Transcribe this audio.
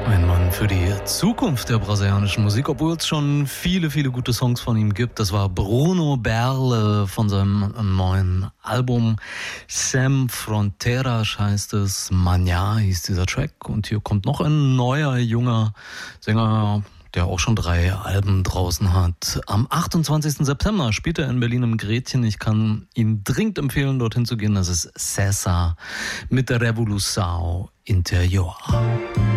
Ein Mann für die Zukunft der brasilianischen Musik, obwohl es schon viele, viele gute Songs von ihm gibt. Das war Bruno Berle von seinem neuen Album Sem Fronteiras heißt es. Manhã hieß dieser Track. Und hier kommt noch ein neuer, junger Sänger, der auch schon 3 Alben draußen hat. Am 28. September spielt er in Berlin im Gretchen. Ich kann ihn dringend empfehlen, dorthin zu gehen. Das ist César mit der Revolução Interior.